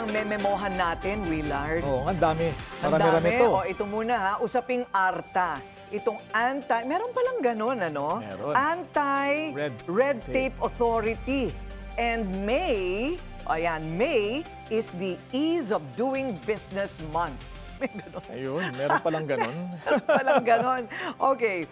ang mememohan natin, Willard. Oo, ang dami. Ang Marami-rami dami. to. O, ito muna ha, usaping ARTA. Itong meron palang ganun, ano? Meron. Anti-Red Tape Authority. And May is the Ease of Doing Business Month. May ganun. Ayun, meron palang ganun. Palang ganon. Okay,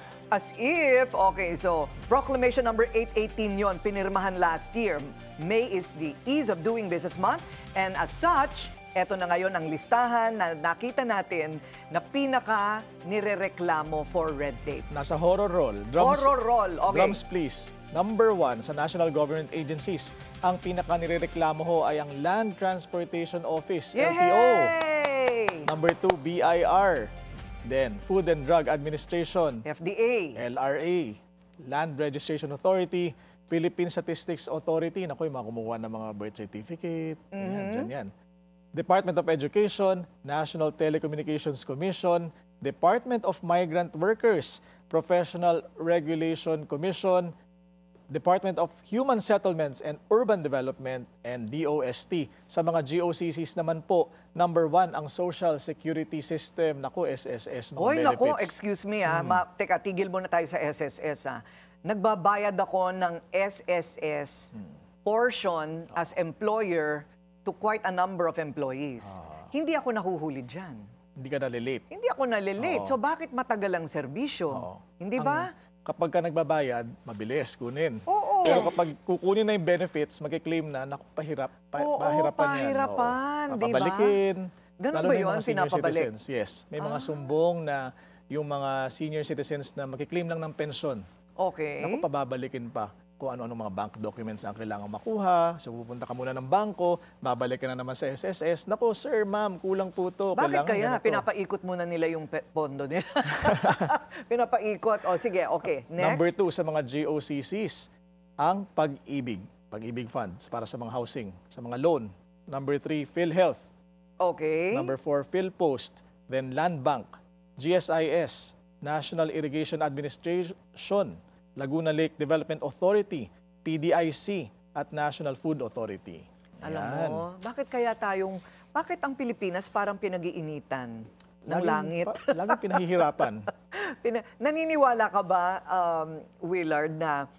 so Proclamation number 818 yon, pinirmahan last year. May is the Ease of Doing Business Month. And as such, eto na ngayon ang listahan na nakita natin na pinaka nirereklamo for red tape. Nasa horror roll. Horror roll, okay. Drums please. Number 1 sa national government agencies. Ang pinaka nirereklamo ho ay ang Land Transportation Office, LTO. Yay! Number 2, BIR. Then, Food and Drug Administration, FDA. LRA. Land Registration Authority, Philippine Statistics Authority. Naku, yung mga kumukuha ng mga birth certificate. Dyan yan. Department of Education, National Telecommunications Commission, Department of Migrant Workers, Professional Regulation Commission, Department of Human Settlements and Urban Development, and DOST. Sa mga GOCCs naman po, number 1 ang Social Security System. Naku, SSS, mga Oy, benefits. naku, excuse me teka, tigil muna tayo sa SSS Nagbabayad ako ng SSS portion as employer to quite a number of employees. Hindi ako nahuhuli dyan. Hindi ka nalilate. Hindi ako nalilate. So bakit matagal ang serbisyo? Hindi ba? Kapag ka nagbabayad, mabilis kunin. Oo. Pero kapag kukunin na yung benefits, mag-claim na, naku, pahirapan yan. Pahirapan, di ba? Papabalikin. Ganun Lalo ba na yung yun, mga senior pinapabalik? citizens. Yes. May mga sumbong na yung mga senior citizens na mag-claim lang ng pensyon. Okay. Naku, pababalikin pa kung ano-ano mga bank documents ang kailangan makuha. So, pupunta ka muna ng bangko, babalik ka na naman sa SSS. Naku, sir, ma'am, kulang po to. Bakit Kailangan kaya? ganito. Pinapaikot muna nila yung pondo nila. Pinapaikot. O, sige, okay. Next. Number 2 sa mga GOCCs, ang pag-ibig. Pag-ibig funds para sa mga housing, sa mga loan. Number 3, PhilHealth. Okay. Number 4, PhilPost. Then Land Bank, GSIS, National Irrigation Administration, Laguna Lake Development Authority, PDIC, at National Food Authority. Alam mo, bakit ang Pilipinas parang pinag-iinitan ng langit? Laging pinahihirapan. Naniniwala ka ba, Willard, na